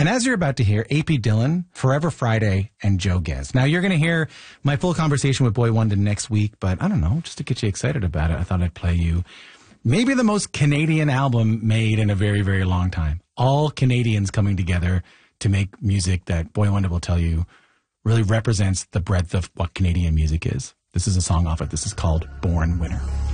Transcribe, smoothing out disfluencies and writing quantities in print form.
And as you're about to hear, AP Dillon, Forever Friday, and Joe Gez. Now, you're going to hear my full conversation with Boy Wonder next week, but I don't know, just to get you excited about it, I thought I'd play you maybe the most Canadian album made in a very, very long time. All Canadians coming together to make music that Boy Wonder will tell you really represents the breadth of what Canadian music is. This is a song off it. This is called Born Winner.